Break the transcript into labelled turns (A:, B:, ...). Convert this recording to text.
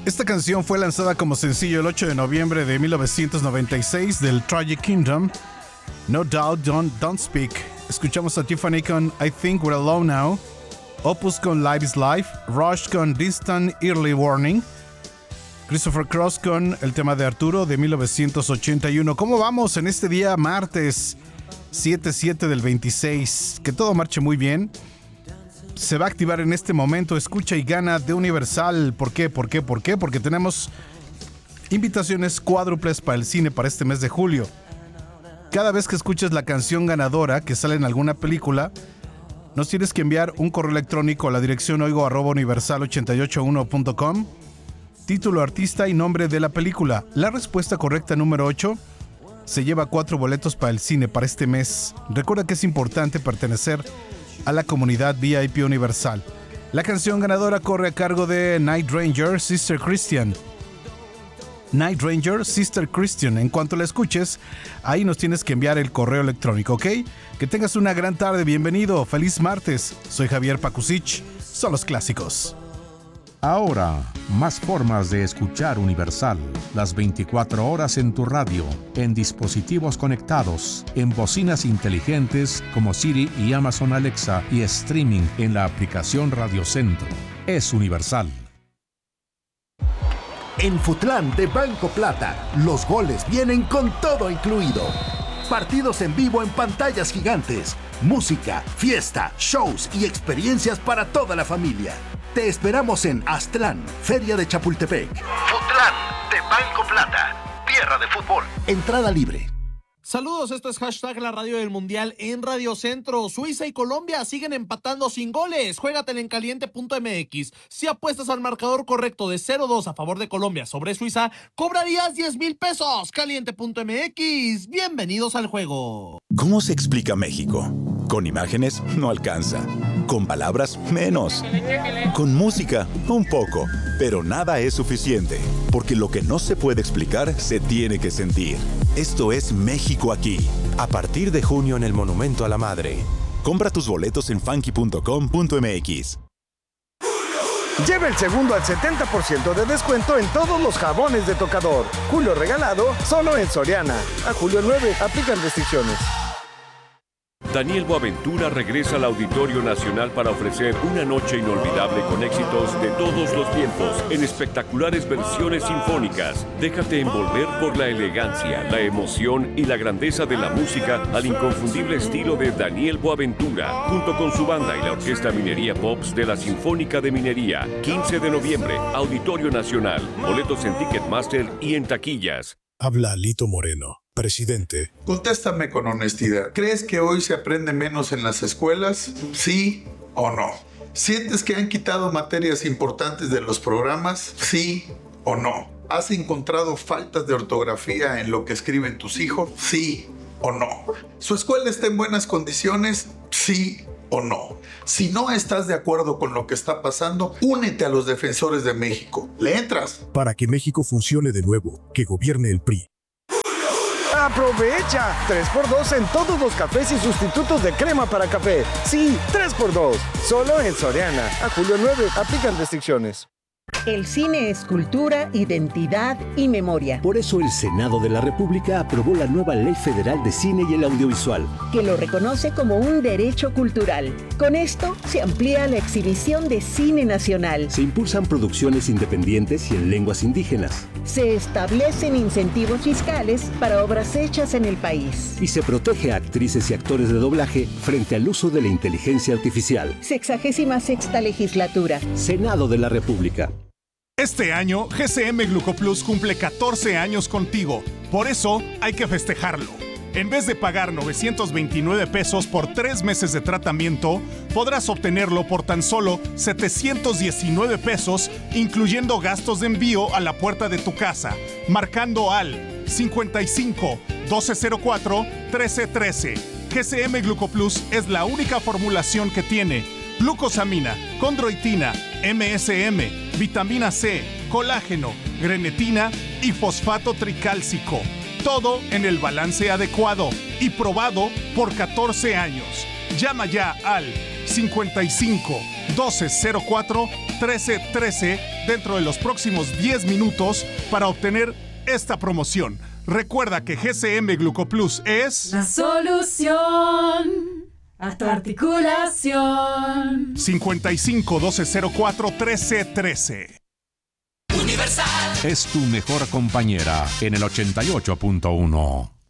A: Esta canción fue lanzada como sencillo el 8 de noviembre de 1996 del Tragic Kingdom. No Doubt, Don't Speak. Escuchamos a Tiffany con I Think We're Alone Now, Opus con Life is Life, Rush con Distant Early Warning, Christopher Cross con el tema de Arturo de 1981. ¿Cómo vamos en este día martes 7/7 del 26? Que todo marche muy bien. Se va a activar en este momento Escucha y Gana de Universal. ¿Por qué? Porque tenemos invitaciones cuádruples para el cine para este mes de julio. Cada vez que escuches la canción ganadora que sale en alguna película, nos tienes que enviar un correo electrónico a la dirección oigo@universal881.com, título, artista y nombre de la película. La respuesta correcta número 8 se lleva 4 boletos para el cine para este mes. Recuerda que es importante pertenecer a la comunidad VIP Universal. La canción ganadora corre a cargo de Night Ranger, Sister Christian. Night Ranger, Sister Christian. En cuanto la escuches, ahí nos tienes que enviar el correo electrónico, ¿ok? Que tengas una gran tarde, bienvenido, feliz martes. Soy Javier Pakusich, son los clásicos.
B: Ahora, más formas de escuchar Universal. Las 24 horas en tu radio, en dispositivos conectados, en bocinas inteligentes como Siri y Amazon Alexa y streaming en la aplicación Radio Centro. Es Universal.
C: En Futlán de Banco Plata, los goles vienen con todo incluido. Partidos en vivo en pantallas gigantes, música, fiesta, shows y experiencias para toda la familia. Te esperamos en Aztlán, Feria de Chapultepec. Futlán de Banco Plata, tierra de fútbol. Entrada libre.
D: Saludos, esto es Hashtag La Radio del Mundial en Radio Centro. Suiza y Colombia siguen empatando sin goles. Juégatela en caliente.mx. Si apuestas al marcador correcto de 0-2 a favor de Colombia sobre Suiza, cobrarías 10,000 pesos. Caliente.mx. Bienvenidos al juego.
E: ¿Cómo se explica México? Con imágenes no alcanza. Con palabras menos. Con música un poco. Pero nada es suficiente. Porque lo que no se puede explicar se tiene que sentir. Esto es México aquí. A partir de junio en el Monumento a la Madre. Compra tus boletos en funky.com.mx.
F: Lleva el segundo al 70% de descuento en todos los jabones de tocador. Julio regalado solo en Soriana. A julio 9 aplican restricciones.
G: Daniel Boaventura regresa al Auditorio Nacional para ofrecer una noche inolvidable con éxitos de todos los tiempos en espectaculares versiones sinfónicas. Déjate envolver por la elegancia, la emoción y la grandeza de la música al inconfundible estilo de Daniel Boaventura, junto con su banda y la Orquesta Minería Pops de la Sinfónica de Minería. 15 de noviembre, Auditorio Nacional. Boletos en Ticketmaster y en taquillas.
H: Habla Lito Moreno, presidente.
I: Contéstame con honestidad. ¿Crees que hoy se aprende menos en las escuelas? ¿Sí o no? ¿Sientes que han quitado materias importantes de los programas? ¿Sí o no? ¿Has encontrado faltas de ortografía en lo que escriben tus hijos? ¿Sí o no? ¿Su escuela está en buenas condiciones? ¿Sí o no? Si no estás de acuerdo con lo que está pasando, únete a los defensores de México. ¿Le entras?
H: Para que México funcione de nuevo, que gobierne el PRI.
F: ¡Aprovecha! 3x2 en todos los cafés y sustitutos de crema para café. Sí, 3x2. Solo en Soriana. A julio 9 aplican restricciones.
J: El cine es cultura, identidad y memoria.
K: Por eso el Senado de la República aprobó la nueva Ley Federal de Cine y el Audiovisual,
J: que lo reconoce como un derecho cultural. Con esto se amplía la exhibición de cine nacional.
K: Se impulsan producciones independientes y en lenguas indígenas.
J: Se establecen incentivos fiscales para obras hechas en el país.
K: Y se protege a actrices y actores de doblaje frente al uso de la inteligencia artificial.
J: 66ª legislatura.
K: Senado de la República.
L: Este año, GCM Glucoplus cumple 14 años contigo. Por eso, hay que festejarlo. En vez de pagar 929 pesos por 3 meses de tratamiento, podrás obtenerlo por tan solo 719 pesos, incluyendo gastos de envío a la puerta de tu casa, marcando al 55 1204 1313. GCM Glucoplus es la única formulación que tiene glucosamina, condroitina, MSM, vitamina C, colágeno, grenetina y fosfato tricálcico. Todo en el balance adecuado y probado por 14 años. Llama ya al 55 1204 1313 dentro de los próximos 10 minutos para obtener esta promoción. Recuerda que GCM Glucoplus es
M: la solución a tu articulación.
L: 55 1204 1313.
B: Es tu mejor compañera en el 88.1.